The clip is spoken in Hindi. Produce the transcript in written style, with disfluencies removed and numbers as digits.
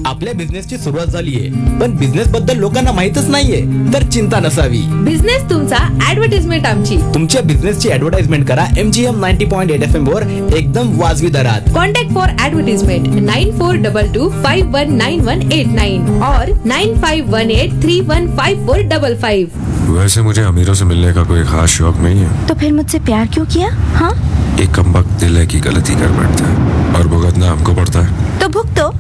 आपल्या बिझनेसची सुरुवात झालीये, पण बिझनेस बद्दल लोकांना माहितच नाहीये, तर चिंता नसावी. बिझनेस तुमचा, ऍडव्हर्टाइजमेंट आमची. तुमच्या बिझनेसची ऍडव्हर्टाइजमेंट करा MGM 90.8 FM वर एकदम वाजवी दरात. कॉन्टॅक्ट फॉर ऍडव्हर्टाइजमेंट 9422519189 और 9518315455. वैसे मुझे अमीरों से मिलने का कोई खास शौक नहीं है, तो फिर मुझसे प्यार क्यों किया? हाँ, एक कमबख्त दिल है की गलती कर बैठता है और भुगतना हमको पड़ता है. तो भुगतो.